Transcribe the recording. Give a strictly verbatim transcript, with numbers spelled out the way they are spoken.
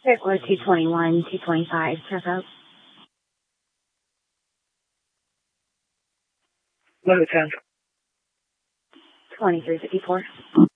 Circular two twenty-one, two twenty-five, check out. Letter ten. twenty-three fifty-four.